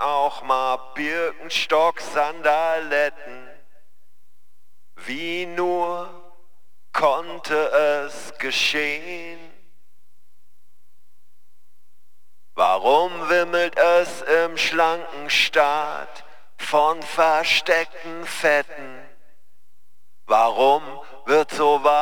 auch mal Birkenstock-Sandaletten. Wie nur konnte es geschehen? Warum wimmelt es im schlanken Staat von versteckten Fetten? Warum wird so